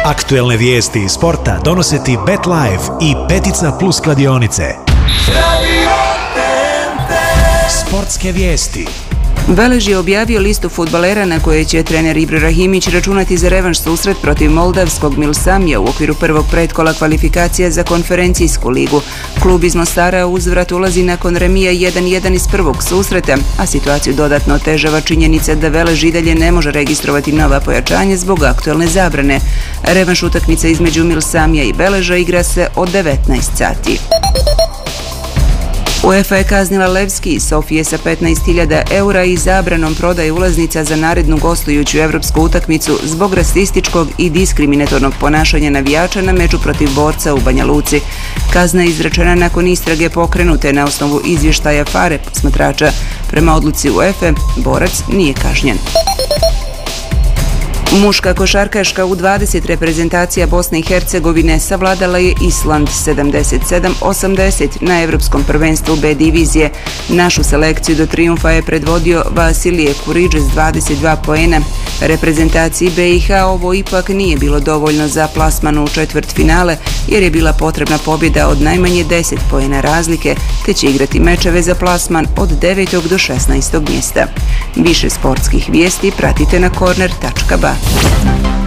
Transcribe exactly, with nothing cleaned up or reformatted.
Aktuelne vijesti iz sporta donose ti BetLife i Petica Plus kladionice. Sportske vijesti. Velež je objavio listu fudbalera na koje će trener Ibra Rahimić računati za revanš susret protiv moldavskog Milsamija u okviru prvog pretkola kvalifikacija za konferencijsku ligu. Klub iz Mostara uzvrat ulazi nakon remija jedan jedan iz prvog susreta, a situaciju dodatno otežava činjenica da Velež i dalje ne može registrovati nova pojačanja zbog aktuelne zabrane. Revanš utakmica između Milsamija i Veleža igra se od devetnaest sati. UEFA je kaznila Levski iz Sofije sa petnaest hiljada eura i zabranom prodaje ulaznica za narednu gostujuću evropsku utakmicu zbog rasističkog i diskriminatornog ponašanja navijača na meču protiv Borca u Banja Luci. Kazna je izrečena nakon istrage pokrenute na osnovu izvještaja Fare posmatrača. Prema odluci UEFA, Borac nije kažnjen. Muška košarkaška u dvadeset reprezentacija Bosne i Hercegovine savladala je Island sedamdeset sedam osamdeset na Evropskom prvenstvu B divizije. Našu selekciju do trijumfa je predvodio Vasilije Kuriđe s dvadeset dva poena. Reprezentaciji B i H ovo ipak nije bilo dovoljno za plasman u četvrtfinale jer je bila potrebna pobjeda od najmanje deset poena razlike, te će igrati mečeve za plasman od devetog do šesnaestog mjesta. Više sportskih vijesti pratite na korner tačka ba.